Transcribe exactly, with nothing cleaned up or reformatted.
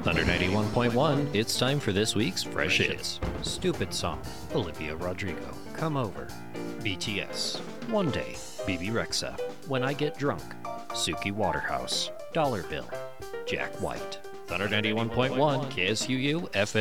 Thunder ninety-one point one, it's time for this week's Fresh Hits. Stupid Song, Olivia Rodrigo, Come Over. B T S, One Day, Bebe Rexha, When I Get Drunk. Suki Waterhouse, Dollar Bill. Jack White. Thunder ninety-one point one, K S U U, F M.